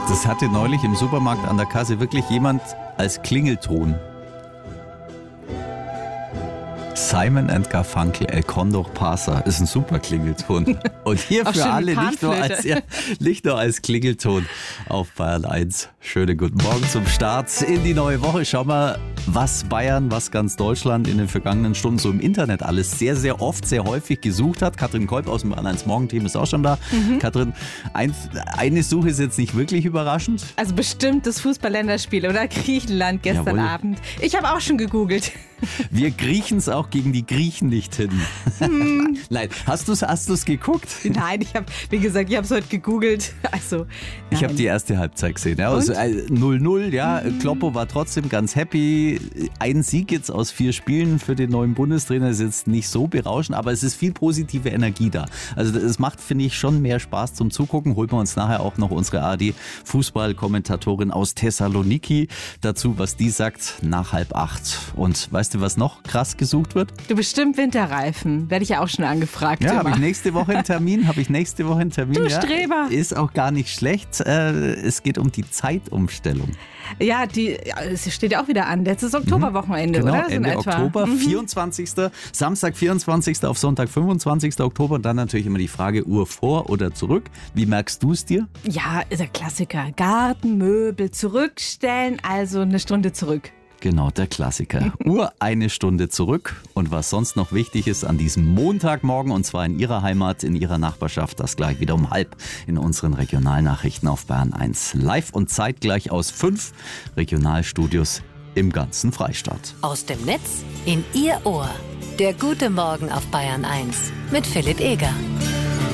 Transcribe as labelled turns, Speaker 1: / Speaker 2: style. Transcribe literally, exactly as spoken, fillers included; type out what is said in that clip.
Speaker 1: Das hatte neulich im Supermarkt an der Kasse wirklich jemand als Klingelton. Simon and Garfunkel, El Condor Pasa, ist ein super Klingelton. Und hier für alle nicht nur, als, ja, nicht nur als Klingelton auf Bayern eins. Schönen guten Morgen zum Start in die neue Woche. Schauen wir, was Bayern, was ganz Deutschland in den vergangenen Stunden so im Internet alles sehr, sehr oft, sehr häufig gesucht hat. Katrin Kolb aus dem Bayern eins Morgenteam ist auch schon da. Mhm. Katrin, ein, eine Suche ist jetzt nicht wirklich überraschend.
Speaker 2: Also bestimmt das Fußball-Länderspiel oder Griechenland gestern
Speaker 1: Jawohl.
Speaker 2: Abend. Ich habe auch schon gegoogelt.
Speaker 1: Wir kriechen es auch gegen die Griechen nicht hin. Hm. Nein, hast du es hast du's geguckt?
Speaker 2: Nein, ich habe, wie gesagt, ich habe es heute gegoogelt. Also, nein.
Speaker 1: Ich habe die erste Halbzeit gesehen. Ja, also null null, ja. Mhm. Kloppo war trotzdem ganz happy. Ein Sieg jetzt aus vier Spielen für den neuen Bundestrainer ist jetzt nicht so berauschend, aber es ist viel positive Energie da. Also es macht, finde ich, schon mehr Spaß zum Zugucken. Holen wir uns nachher auch noch unsere A R D-Fußballkommentatorin aus Thessaloniki dazu, was die sagt nach halb acht. Und weißt du, was noch krass gesucht wird?
Speaker 2: Du bestimmt Winterreifen. Werde ich ja auch schon angefragt.
Speaker 1: Ja, habe ich nächste Woche einen Termin. Habe ich nächste Woche einen Termin.
Speaker 2: Du
Speaker 1: ja,
Speaker 2: Streber.
Speaker 1: Ist auch gar nicht schlecht. Es geht um die Zeitumstellung.
Speaker 2: Ja, die, es steht ja auch wieder an. Letztes Oktoberwochenende,
Speaker 1: genau,
Speaker 2: oder? So
Speaker 1: Ende
Speaker 2: etwa.
Speaker 1: Oktober,
Speaker 2: Mhm.
Speaker 1: vierundzwanzigsten Samstag vierundzwanzigsten auf Sonntag fünfundzwanzigsten Oktober. Und dann natürlich immer die Frage, Uhr vor oder zurück. Wie merkst du es dir?
Speaker 2: Ja, ist der Klassiker. Gartenmöbel zurückstellen, also eine Stunde zurück.
Speaker 1: Genau, der Klassiker. Uhr eine Stunde zurück. Und was sonst noch wichtig ist an diesem Montagmorgen, und zwar in Ihrer Heimat, in Ihrer Nachbarschaft, das gleich wieder um halb in unseren Regionalnachrichten auf Bayern eins. Live und zeitgleich aus fünf Regionalstudios im ganzen Freistaat.
Speaker 3: Aus dem Netz in Ihr Ohr. Der gute Morgen auf Bayern eins mit Philipp Eger.